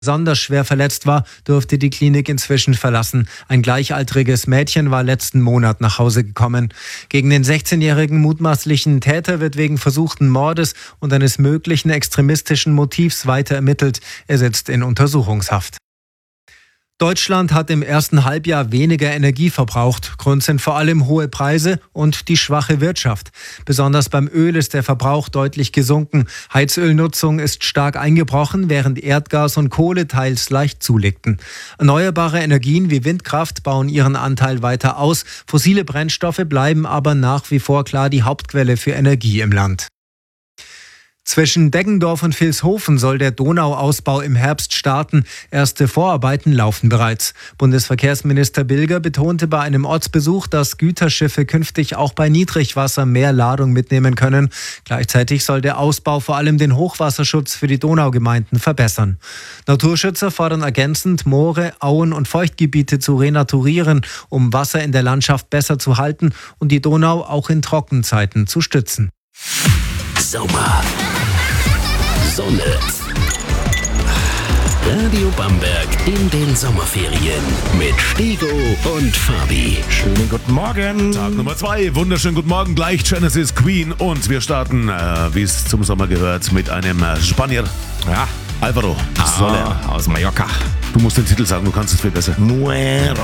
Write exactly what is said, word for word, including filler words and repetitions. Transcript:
besonders schwer verletzt war, durfte die Klinik inzwischen verlassen. Ein gleichaltriges Mädchen war letzten Monat nach Hause gekommen. Gegen den sechzehnjährigen mutmaßlichen Täter wird wegen versuchten Mordes und eines möglichen extremistischen Motivs weiter ermittelt. Er sitzt in Untersuchungshaft. Deutschland hat im ersten Halbjahr weniger Energie verbraucht. Grund sind vor allem hohe Preise und die schwache Wirtschaft. Besonders beim Öl ist der Verbrauch deutlich gesunken. Heizölnutzung ist stark eingebrochen, während Erdgas und Kohle teils leicht zulegten. Erneuerbare Energien wie Windkraft bauen ihren Anteil weiter aus. Fossile Brennstoffe bleiben aber nach wie vor klar die Hauptquelle für Energie im Land. Zwischen Deggendorf und Vilshofen soll der Donauausbau im Herbst starten. Erste Vorarbeiten laufen bereits. Bundesverkehrsminister Bilger betonte bei einem Ortsbesuch, dass Güterschiffe künftig auch bei Niedrigwasser mehr Ladung mitnehmen können. Gleichzeitig soll der Ausbau vor allem den Hochwasserschutz für die Donaugemeinden verbessern. Naturschützer fordern ergänzend, Moore, Auen und Feuchtgebiete zu renaturieren, um Wasser in der Landschaft besser zu halten und die Donau auch in Trockenzeiten zu stützen. Sommer, Sonne, Radio Bamberg in den Sommerferien mit Stego und Fabi. Schönen guten Morgen. Tag Nummer zwei, wunderschönen guten Morgen, gleich Genesis, Queen und wir starten, äh, wie es zum Sommer gehört, mit einem äh, Spanier. Ja, Alvaro ah, Soler. aus Mallorca. Du musst den Titel sagen, du kannst es viel besser. Nuero.